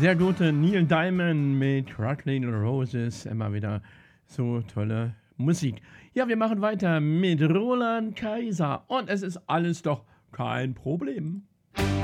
Sehr gute Neil Diamond mit Rattling Roses. Immer wieder so tolle Musik. Ja, wir machen weiter mit Roland Kaiser. Und es ist alles doch kein Problem.